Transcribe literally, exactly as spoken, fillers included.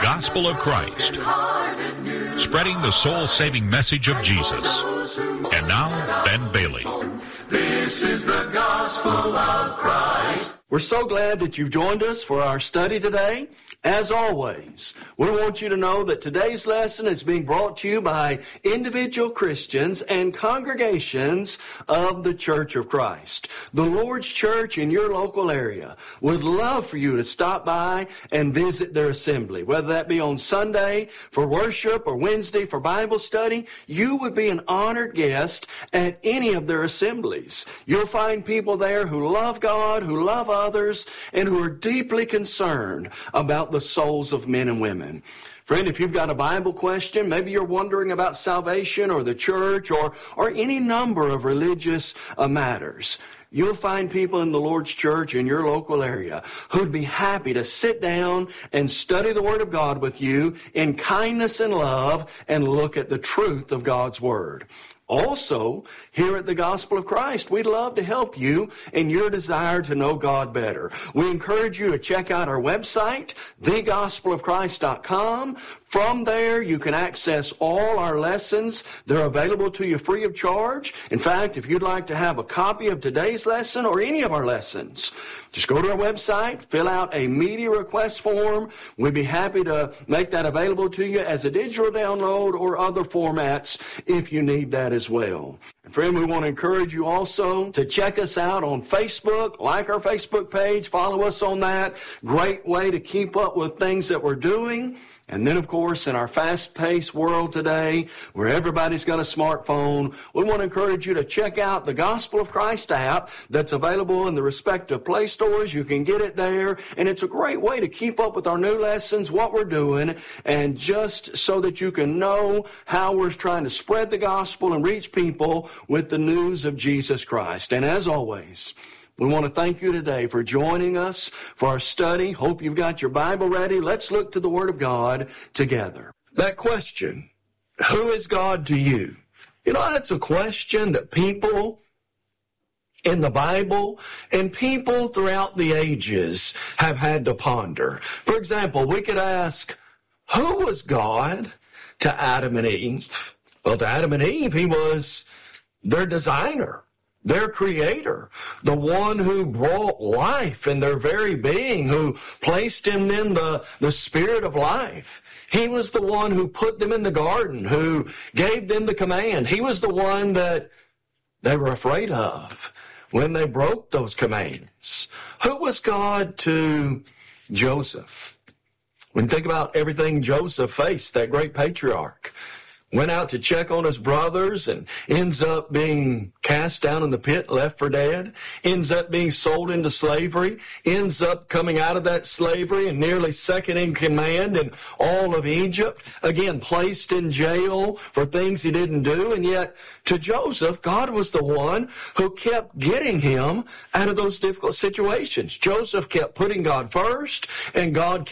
gospel of Christ, spreading the soul-saving message of Jesus. And now, Ben Bailey. This is the gospel of Christ. We're so glad that you've joined us for our study today. As always, we want you to know that today's lesson is being brought to you by individual Christians and congregations of the Church of Christ. The Lord's Church in your local area would love for you to stop by and visit their assembly, whether that be on Sunday for worship or Wednesday for Bible study. You would be an honored guest at any of their assemblies. You'll find people there who love God, who love others, and who are deeply concerned about the souls of men and women. Friend, if you've got a Bible question, maybe you're wondering about salvation or the church or, or any number of religious uh, matters, you'll find people in the Lord's church in your local area who'd be happy to sit down and study the Word of God with you in kindness and love and look at the truth of God's Word. Also, here at the Gospel of Christ, we'd love to help you in your desire to know God better. We encourage you to check out our website, the gospel of christ dot com. From there, you can access all our lessons. They're available to you free of charge. In fact, if you'd like to have a copy of today's lesson or any of our lessons, just go to our website, fill out a media request form. We'd be happy to make that available to you as a digital download or other formats if you need that as well. And friend, we want to encourage you also to check us out on Facebook, like our Facebook page, follow us on that. Great way to keep up with things that we're doing. And then, of course, in our fast-paced world today, where everybody's got a smartphone, we want to encourage you to check out the Gospel of Christ app that's available in the respective Play stores. You can get it there, and it's a great way to keep up with our new lessons, what we're doing, and just so that you can know how we're trying to spread the gospel and reach people with the news of Jesus Christ. And as always, we want to thank you today for joining us for our study. Hope you've got your Bible ready. Let's look to the Word of God together. That question, who is God to you? You know, that's a question that people in the Bible and people throughout the ages have had to ponder. For example, we could ask, who was God to Adam and Eve? Well, to Adam and Eve, he was their designer, their creator, the one who brought life in their very being, who placed in them the, the spirit of life. He was the one who put them in the garden, who gave them the command. He was the one that they were afraid of when they broke those commands. Who was God to Joseph? When you think about everything Joseph faced, that great patriarch, went out to check on his brothers and ends up being cast down in the pit, left for dead, ends up being sold into slavery, ends up coming out of that slavery and nearly second in command in all of Egypt, again placed in jail for things he didn't do. And yet to Joseph, God was the one who kept getting him out of those difficult situations. Joseph kept putting God first, and God